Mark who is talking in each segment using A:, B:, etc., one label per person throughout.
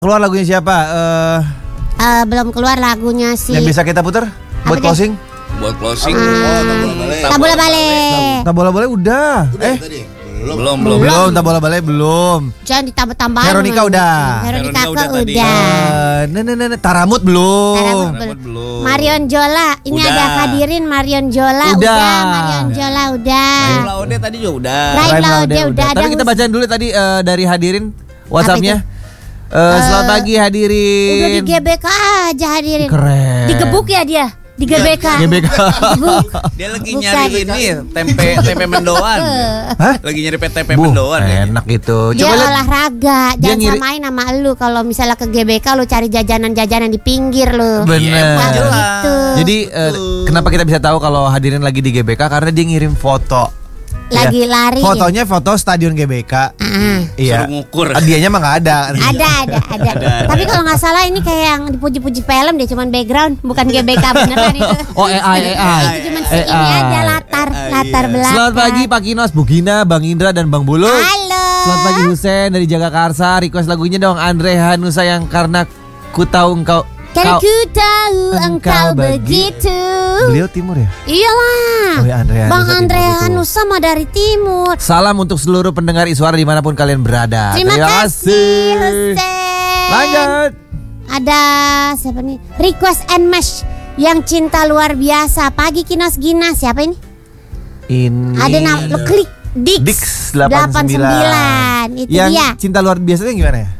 A: Keluar lagunya siapa?
B: Belum keluar lagunya sih.
A: Yang bisa kita putar buat closing?
C: Buat closing.
B: Tabola Bale.
A: Tabola Bale udah.
C: Belum.
A: Tabola Bale belum.
B: Jangan ditambah-tambahin.
A: Veronica udah.
B: Veronica
C: udah tadi.
B: udah.
A: Taramut belum.
B: Taramut
C: belum.
B: Marion Jola. Ini
C: Udah.
B: ada hadirin Marion Jola.
A: Udah.
B: Marion Jola udah.
C: Raim Laude tadi juga udah.
B: Raim Laude udah.
A: Tapi kita bacain dulu tadi dari hadirin WhatsApp-nya. Selamat pagi hadirin.
B: Udah di GBK aja hadirin.
A: Keren.
B: Digebuk ya dia. Di GBK. Digebuk.
C: Dia lagi
B: Bukan.
C: nyari ini tempe mendoan.
A: Hah?
C: Lagi nyari tempe mendoan.
A: Enak itu.
B: Dia
A: Coba lihat.
B: olahraga.
A: Dia
B: Jangan samain sama lu. Kalau misalnya ke GBK lu cari jajanan-jajanan di pinggir lu.
A: Bener.
B: Nah,
C: jelas.
B: gitu.
A: Jadi kenapa kita bisa tahu kalau hadirin lagi di GBK? Karena dia ngirim foto.
B: Lagi
A: Ya.
B: lari.
A: Fotonya foto stadion GBK. Iya.
C: Suruh ngukur.
A: Dianya mah nggak ada.
B: Ada. Tapi kalau nggak salah ini kayak yang dipuji-puji film deh, cuman background, bukan GBK beneran itu.
A: Oh AI.
B: Itu cuman ini aja latar belakang.
A: Selamat pagi Pak Kinos, Bu Gina, Bang Indra dan Bang Bulu.
B: Halo.
A: Selamat pagi Husen dari Jagakarsa. Request lagunya dong Andre Hanusa yang karena ku tahu engkau.
B: Karena ku tahu engkau begitu.
A: Beliau timur ya?
B: Iyalah.
A: Oh ya, Andre Hanusa
B: Bang
A: timur,
B: Andre
A: betul.
B: Hanusa mah dari timur.
A: Salam untuk seluruh pendengar Iswara dimanapun kalian berada.
B: Terima kasih Husen.
A: Lanjut.
B: Ada siapa nih? Request and Mesh yang cinta luar biasa. Pagi Kinos Gina. Siapa ini?
A: Ini
B: Ada nama lo klik
A: Dix 89.
B: Itu
A: Yang
B: dia.
A: cinta luar biasanya gimana ya?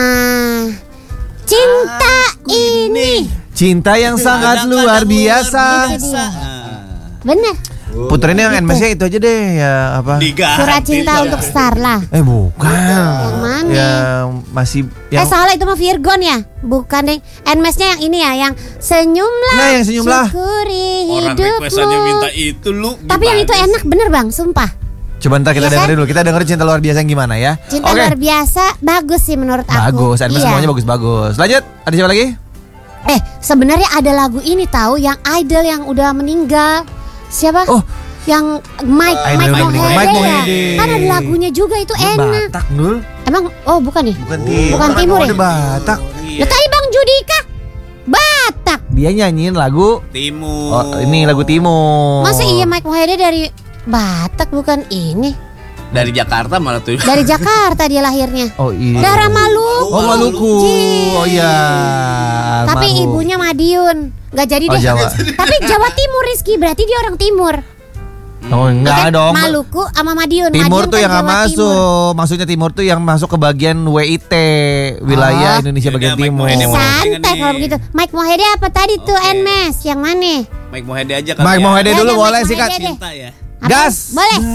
B: Cinta ini.
A: Cinta yang sangat luar biasa.
B: Itu dia. Bener.
A: Puterin yang NMS-nya itu aja deh ya apa?
B: Surat cinta untuk Starla.
A: Bukan.
B: Yang mana?
A: Yang masih yang
B: Salah itu mah Virgon ya. Bukan deh. NMS-nya yang ini ya, yang senyumlah.
A: Nah, yang senyumlah.
B: Syukuri
C: Orang
B: hidupmu.
C: requestannya minta itu lu.
B: Tapi yang itu enak bener Bang, sumpah.
A: Coba ntar kita
B: Iya kan?
A: dengerin dulu. Kita dengerin cinta luar biasa yang gimana ya?
B: Cinta
A: Oke.
B: luar biasa bagus sih menurut aku.
A: Bagus, NMS
B: Iya.
A: semuanya bagus-bagus. Lanjut, ada siapa lagi?
B: Sebenarnya ada lagu ini tahu yang idol yang udah meninggal. Siapa?
A: Oh,
B: Yang Mike
A: Idol yang meninggal. Mike Mohede.
B: Kan ada lagunya juga itu enak.
A: Batak, Nul.
B: Emang bukan nih?
A: Bukan timur.
B: Bukan timur ya?
A: Ada Batak.
B: Ya tadi Bang Judika Batak.
A: Dia nyanyiin lagu
C: Timur.
A: ini lagu timur.
B: Masa iya Mike Mohede dari Batak bukan ini?
C: Dari Jakarta malah tuh.
B: Dari Jakarta dia lahirnya.
A: Oh iya.
B: Daerah Maluku.
A: Oh Maluku. Oh iya.
B: Tapi
A: Maluku.
B: ibunya Madiun. Gak jadi
A: Oh,
B: deh.
A: Jawa.
B: Tapi Jawa Timur Rizky, berarti dia orang timur.
A: Oh enggak
B: Bukan
A: dong.
B: Maluku sama Madiun.
A: Timur
B: Madiun
A: tuh
B: kan
A: yang nggak
B: Jawa Timur.
A: masuk. Maksudnya timur tuh yang masuk ke bagian WIT, wilayah Indonesia
C: Ya
A: bagian
C: udah, Mike
A: timur.
C: Mohede mau
B: Santai
C: nih.
B: kalau begitu. Mike Mohede apa tadi tuh
C: Oke.
B: NMS? Yang mana?
C: Mike Mohede aja kali
A: Mike
C: ya.
A: Mohede
B: Ya
A: dulu
B: udah,
A: boleh
B: Mike
A: sikat.
B: Mohede deh.
C: Cinta ya.
B: Apa?
A: Gas.
B: Boleh.